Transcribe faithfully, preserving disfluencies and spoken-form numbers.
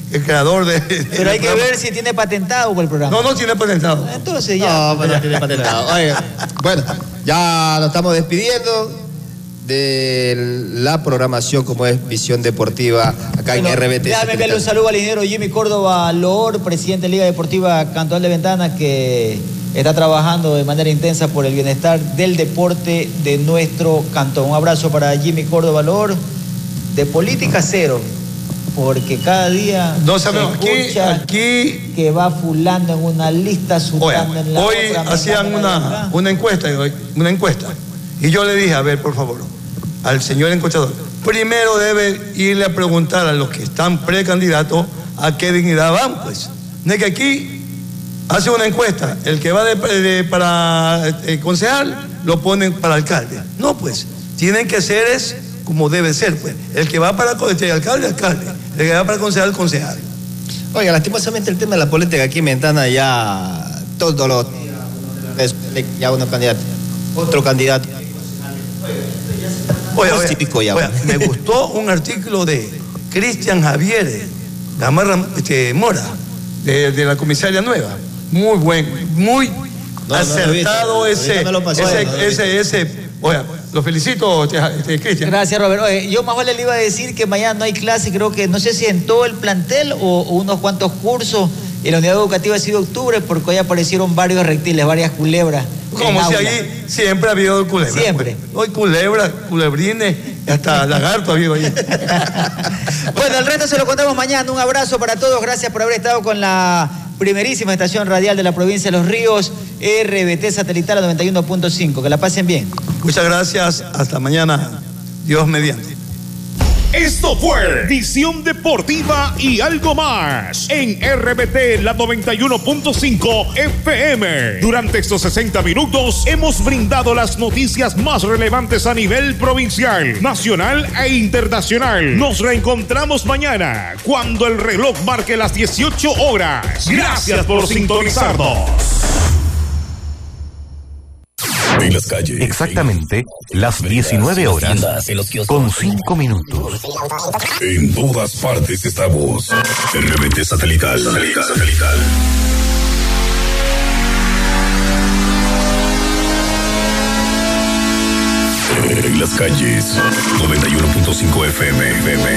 el creador de... Pero hay que ver si tiene patentado el programa. No, no tiene patentado. Entonces ya. No, pero no tiene patentado. Oye, bueno, ya nos estamos despidiendo de la programación como es Visión Deportiva acá bueno, en R B T. Déjame enviarle un saludo al ingeniero Jimmy Córdoba Loor, presidente de Liga Deportiva Cantonal de Ventanas, que está trabajando de manera intensa por el bienestar del deporte de nuestro cantón. Un abrazo para Jimmy Córdoba Loor, de política cero, porque cada día no sabemos, se escucha aquí, aquí que va fulando en una lista, sudando en la hoy otra. Hoy hacían una, una encuesta, una encuesta, y yo le dije, a ver, por favor, al señor encuestador, primero debe irle a preguntar a los que están precandidatos a qué dignidad van, pues. No es que aquí hace una encuesta, el que va de, de, para eh, concejal lo ponen para alcalde. No, pues, tienen que ser es como debe ser, pues. El que va para este, alcalde, alcalde. El que va para concejal, concejal. Oiga, lastimosamente el tema de la política aquí en Ventana ya todos los ya uno candidato, otro candidato. Oye, oye, oye, me gustó un artículo de Cristian Javier Gamarra este, Mora, de, de la comisaria nueva. Muy buen, muy no, acertado no ese, ese, no ese, no ese, ese, oye, lo felicito, este, Cristian. Gracias, Robert. Oye, yo más vale le iba a decir que mañana no hay clase, creo que, no sé si en todo el plantel o, o unos cuantos cursos. En la unidad educativa ha sido octubre porque hoy aparecieron varios reptiles, varias culebras. Como si allí siempre ha habido culebras. Siempre. Pues. Hoy culebras, culebrines, hasta lagarto ha habido allí. Bueno, el resto se lo contamos mañana. Un abrazo para todos. Gracias por haber estado con la primerísima estación radial de la provincia de Los Ríos, R B T Satelital noventa y uno punto cinco. Que la pasen bien. Muchas gracias. Hasta mañana. Dios mediante. Esto fue Visión Deportiva y algo más en R B T, la noventa y uno punto cinco F M. Durante estos sesenta minutos hemos brindado las noticias más relevantes a nivel provincial, nacional e internacional. Nos reencontramos mañana cuando el reloj marque las dieciocho horas. Gracias por sintonizarnos. En las calles. Exactamente las diecinueve horas con cinco minutos. En todas partes estamos. R B T Satelital. Satelital. Satelital. En las calles. noventa y uno punto cinco F M.